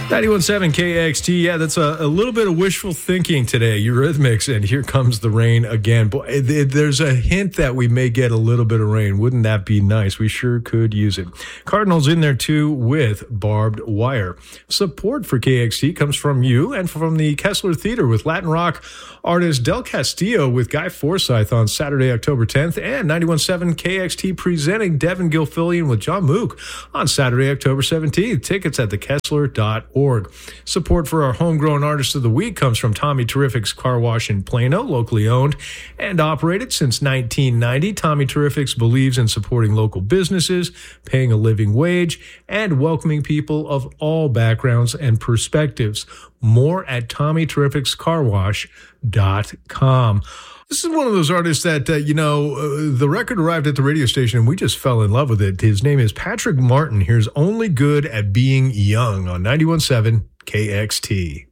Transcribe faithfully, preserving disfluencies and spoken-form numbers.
ninety-one point seven K X T. Yeah, that's a, a little bit of wishful thinking today. Eurythmics, and here comes the rain again. Boy, it, it, there's a hint that we may get a little bit of rain. Wouldn't that be nice? We sure could use it. Cardinals in there too with Barbed Wire. Support for K X T comes from you and from the Kessler Theater with Latin rock artist Del Castillo with Guy Forsyth on Saturday, October tenth, and ninety-one point seven K X T presenting Devin Gilfillian with John Mook on Saturday, October seventeenth. Tickets at the kessler dot org. Support for our homegrown artist of the week comes from Tommy Terrific's Car Wash in Plano, locally owned and operated since nineteen ninety. Tommy Terrific's believes in supporting local businesses, paying a living wage, and welcoming people of all backgrounds and perspectives. More at Tommy Terrific's Car Wash dot com. This is one of those artists that, uh, you know, uh, the record arrived at the radio station and we just fell in love with it. His name is Patrick Martin. Here's Only Good at Being Young on ninety-one point seven K X T.